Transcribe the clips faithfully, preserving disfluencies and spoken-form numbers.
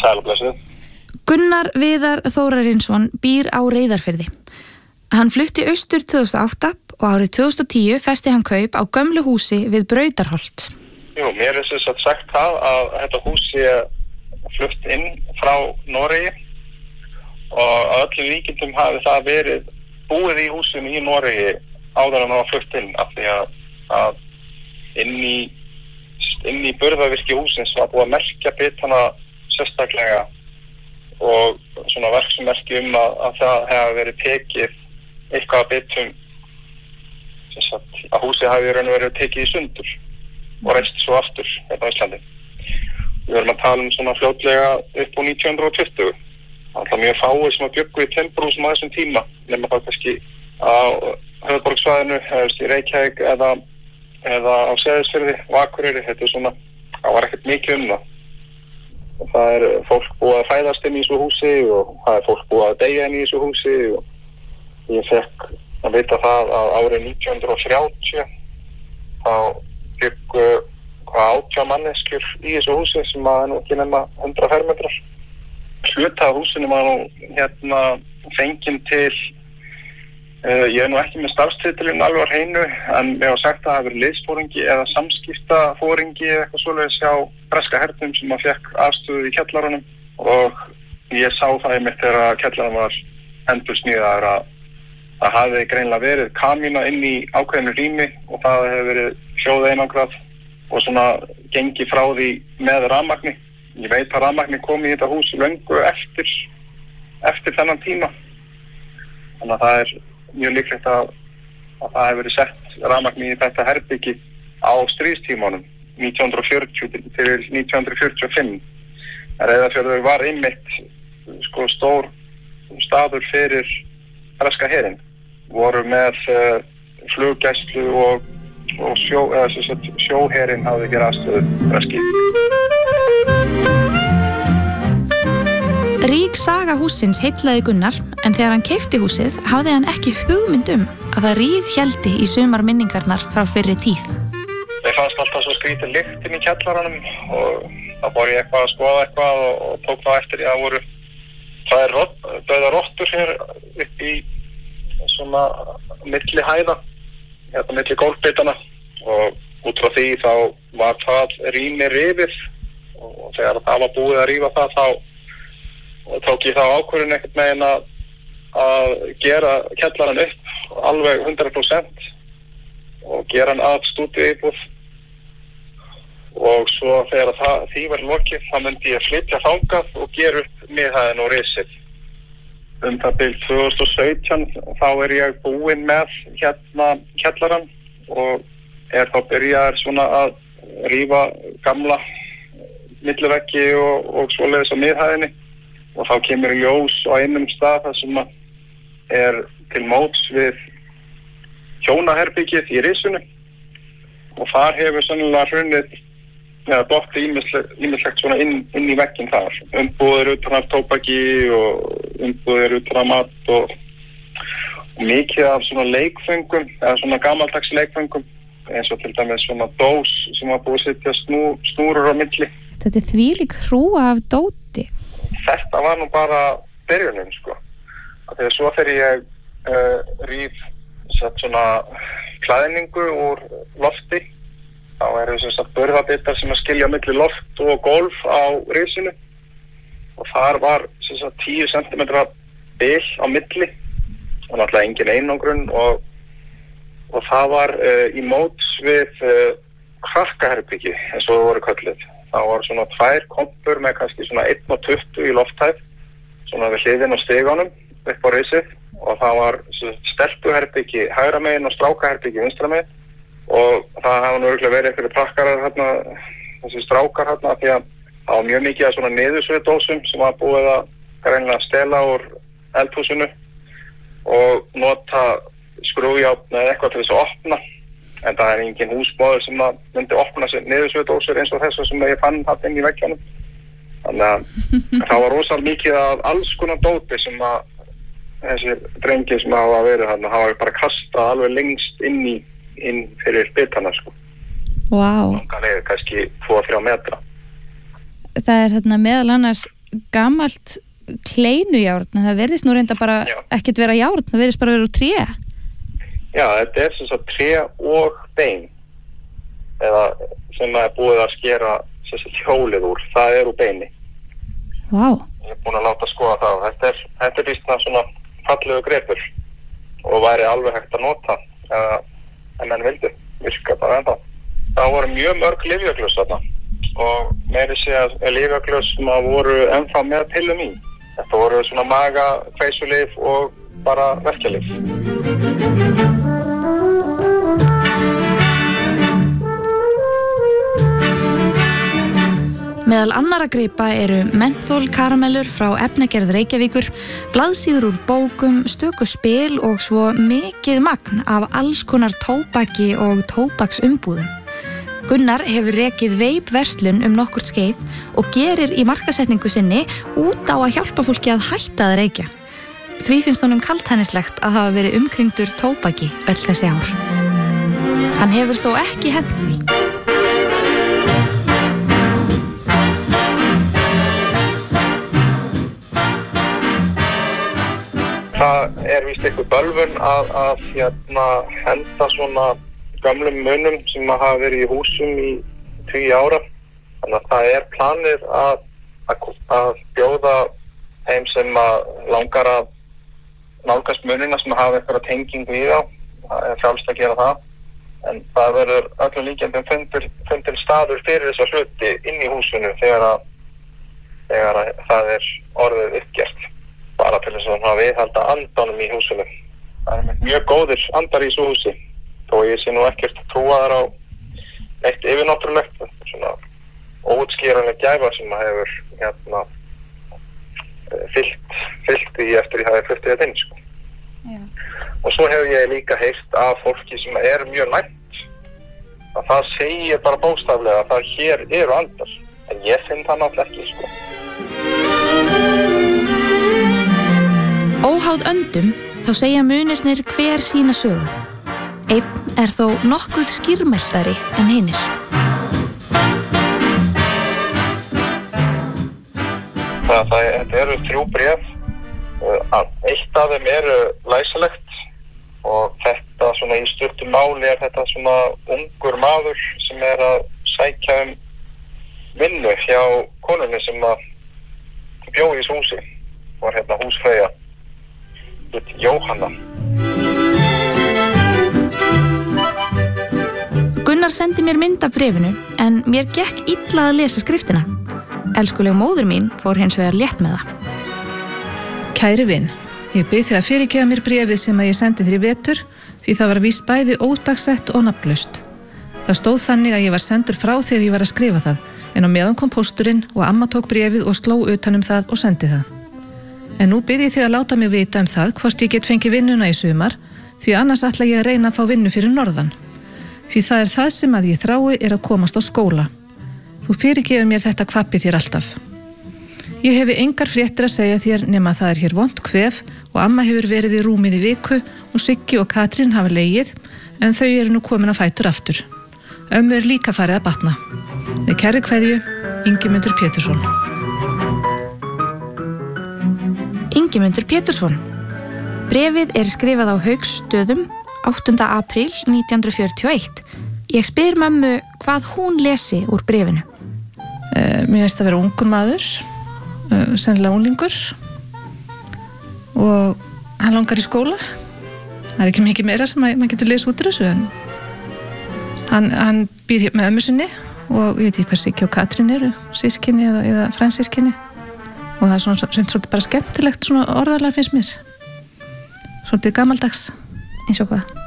Sæl og blessuð. Gunnar Viðar Þórarinsson býr á Reyðarfirði. Hann flutti austur tvö þúsund og átta og árið tvö þúsund og tíu festi hann kaup á gömlu húsi við Brautarholt. Jú, mér er þess að sagt það að þetta hús sé flutt inn frá Noregi og að öllum líkindum hafi það verið búið í húsinu í Noregi áður en það var flutt inn af því að, að inn í inn í burðarvirki húsins var búið að merkja bitana sérstaklega og svona verksummerki um að, að það hefði verið tekið eitthvað að bitum sagt, að húsið hafi verið tekið í sundur og reist svo aftur hérna á Íslandi. Við erum að tala um svona fljótlega upp á nítján hundruð og tuttugu. Það er mjög fáir sem að bjuggu í timburhúsum á þessum tíma, nema það kannski á höfuðborgarsvæðinu, eða í Reykjavík eða eða á Seyðisfirði og Akureyri. Þetta er svona, það var ekkert mikið um það. Og það er fólk búið að fæðast inn í þessu húsi og það er fólk búið að deyja inn í þessu húsi og ég fekk að vita það að árið nítján hundruð og þrjátíu þá byggu hvað átján manneskjur í þessu húsi sem að nú ekki nema hundrað fermetrar. Hluta af húsinu var nú hérna fenginn til Uh, ég er nú ekki með starfstitilinn alveg á hreinu, en ég hef sagt að það hafi verið liðsforingi eða samskiptaforingi eða eitthvað svoleiðis hjá breska hernum sem að fekk aðstöðu í kjallarunum og ég sá það einmitt þegar kjallarinn var endursmíðaður að það hafi greinlega verið kamína inn í ákveðinu rými og það hefur verið hljóðeinangrað og svona gengi frá því með rafmagni. Ég veit að rafmagni kom í þetta hús löngu eftir, eftir þennan tíma. Þannig að það er mjög líklegt að, að það hefur verið sett rafmagni í þetta herbyggi á stríðstímanum nítján hundruð og fjörutíu til nítján hundruð fjörutíu og fimm. Reyðarfjörður var einmitt sko, stór staður fyrir breska herinn. Voru með uh, fluggæslu og, og sjó, eða, sjóherinn hafði ekki aðstöðu breski. Rík saga hússins heillaði Gunnar, en þegar hann keypti húsið hafði hann ekki hugmynd um að það ríð héldi í sumar minningarnar frá fyrri tíð. Þeir fannst alltaf svo skrítið lykt inn í kjallaranum og þá fór ég eitthvað að skoða eitthvað og, og tók það eftir í að voru tvær dauðar rottur hér upp í svona milli hæða, hérna milli gólfbitana og út frá því þá var það rými rifið og þegar það var búið að rífa það þá og tók ég þá ákvörðun ekkert megin að, að gera kjallarann upp alveg hundrað prósent og gera hann að stúdíuíbúð og svo þegar það, því var lokið þá myndi ég flytja þangað og gera upp miðhæðin og risið. Um það bil tvö þúsund og sautján þá er ég búinn með hérna kjallarann og er þá byrjaður svona að rífa gamla milliveggi og, og svoleiðis á miðhæðinni. Og þá kemur í ljós á einum stað þar sem er til móts við hjónaherbyggið í risinu og þar hefur sennilega hrunnið eða dottið ýmislegt svona inn, inn í vegginn þar. Umbúðir utan af tóbaki og umbúðir utan af mat og, og mikið af svona leikföngum eða svona gamaldags leikföngum eins og til dæmis svona dós sem var búið að setja snú, snúrur á milli. Þetta er þvílík hrúga af dóti. Þetta var nú bara byrjunin, sko. Þegar svo þegar ég uh, ríf satt svona klæðningu úr lofti, þá eru þess að burðabittar sem að skilja milli loft og gólf á risinu og þar var sem sagt tíu sentimetra bil á milli og náttúrulega engin einangrun og, og það var uh, í móts við uh, krakkaherbyggi eins og það voru kölluð. Það var svona tvær kompur með kannski svona einn og tuttugu í lofthæð, svona við hliðin á stiganum upp á risið og það var stelpuherbyggi hægra megin og strákaherbyggi vinstra megin og það hafa nú örugglega verið einhverjir prakkarar hérna, þessi strákar hérna, því að það var mjög mikið af svona niðursviðdósum sem var búið að greinilega stela úr eldhúsinu og nota skrúfjárn eða eitthvað til þess að opna. En það er engin húsmóður sem að myndi opna sér niðursviðdósir eins og þessu sem ég fann hatt inn í veggjanum. Þannig að það var rosalega mikið af alls konar dóti sem að þessi drengir sem hafa verið þarna hafa bara kastað alveg lengst inn í inn fyrir bitana, sko. Vá. Wow. Það er kannski tvo til þrjá metra. Það er þarna meðal annars gamalt kleinujárn, það verðist nú reynda bara Já. ekkert vera járn, það verðist bara vera úr tré. Já, þetta er sem sagt tré og bein eða sem er búið að skera sem sagt hjólið úr, það er úr beini. Vá. Wow. Ég er búin að láta skoða það. Þetta er, þetta er vísna svona fallegu grepur og væri alveg hægt að nota eða en menn vildi, virka bara ennþá. Það voru mjög mörg lyfjaglös þarna og meiri sé að lyfjaglös sem voru ennþá með pillum í. Þetta voru svona maga, kveisulif og bara verkjalif. Meðal annarra gripa eru menthólkaramellur frá efnagerð Reykjavíkur, blaðsíður úr bókum, stöku spil og svo mikið magn af alls konar tóbaki og tóbaksumbúðum. Gunnar hefur rekið veipverslun um nokkurt skeið og gerir í markasetningu sinni út á að hjálpa fólki að hætta að reykja. Því finnst honum kaldhænislegt að hafa verið umkringdur tóbaki öll þessi ár. Hann hefur þó ekki hent því. Það er víst eitthvað bölvun að, að hérna, henda svona gamlum munum sem hafa verið í húsum í tíu ára. Þannig að það er planið að, að, að bjóða þeim sem langar að nálgast munina sem hafa eitthvað tengingu í þá. Það er frjálst að gera það. En það verður öllum líkjendum fundur, fundur staður fyrir þessa hluti inn í húsinu þegar, að, þegar að það er orðið uppgert. Bara til þess að viðhalda andanum í húsinu. Það er mjög góðir andar í þessu húsi. Þó ég sé nú ekkert trúaðar á eitt yfirnáttúrulegt, svona óútskýranleg gæfa sem hefur hérna fyllt, fyllt í eftir ég hafi fluttið þetta inn, sko. Já. Og svo hefur ég líka heyrt af fólki sem er mjög næmt að það segir bara bókstaflega að það hér eru andar. En ég finn það náttúrulega ekki, sko. Óháð öndum þá segja munirnir hver sína sögu. Einn er þó nokkuð skýrmeltari en hinir. Það, það, þetta eru þrjú bréf. Eitt af þeim eru læsilegt og þetta svona í stuttu máli er þetta svona ungur maður sem er að sækja um vinnu hjá konunni sem að bjó í þessu húsi. Var hérna húsfreyja. Jóhanna. Gunnar sendi mér mynd af bréfinu en mér gekk illa að lesa skriftina. Elskuleg móðir mín fór hins vegar létt með það. Kæri vin, ég bið þig að fyrirgefa mér bréfið sem að ég sendi þér í vetur því það var víst bæði ódagsett og nafnlaust. Það stóð þannig að ég var sendur frá þegar ég var að skrifa það en á meðan kom pósturinn og amma tók bréfið og sló utan um það og sendi það. En nú bið ég þig að láta mig vita um það hvort ég get fengið vinnuna í sumar því annars ætla ég að reyna að fá vinnu fyrir norðan. Því það er það sem að ég þrái er að komast á skóla. Þú fyrirgefur mér þetta kvappi þér alltaf. Ég hefi engar fréttir að segja þér nema að það er hér vont kvef og amma hefur verið í rúmið í viku og Siggi og Katrín hafa legið en þau eru nú komin að fætur aftur. Ömmu er líka farið að batna. Með kærri kveðju, Ingimundur Pétursson. Ingimundur Pétursson. Bréfið er skrifað á Hauksstöðum áttunda apríl nítján hundruð fjörutíu og eitt. Ég spyr mömmu hvað hún lesi úr bréfinu. Uh, mér finnst að vera ungur maður, uh, sennilega unglingur og hann langar í skóla. Það er ekki mikið meira sem maður getur lesið út úr þessu en hann, hann býr með ömmu sinni og ég veit ekki hvað Siggi og Katrín eru, sískinni eða, eða fransískinni. Og það er svona, svona, svona bara skemmtilegt svona orðarlega finnst mér. Svolítið gamaldags. Eins og hvað?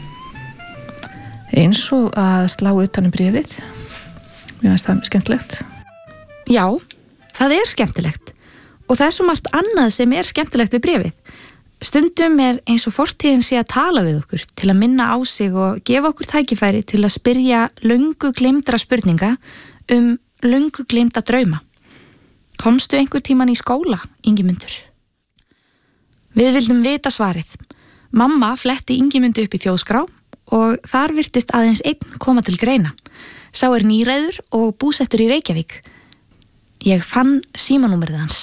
Eins og að slá utan um bréfið. Mér finnst það skemmtilegt. Já, það er skemmtilegt. Og það er svo margt annað sem er skemmtilegt við bréfið. Stundum er eins og fortíðin sé að tala við okkur til að minna á sig og gefa okkur tækifæri til að spyrja löngu gleymdra spurninga um löngu gleymda drauma. Komstu einhver tíman í skóla, Ingimundur? Við vildum vita svarið. Mamma fletti Ingimundu upp í þjóðskrá og þar virtist aðeins einn koma til greina. Sá er nýræður og búsettur í Reykjavík. Ég fann símanúmerið hans.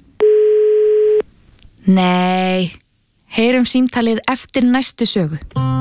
Nei, heyrum símtalið eftir næstu sögu.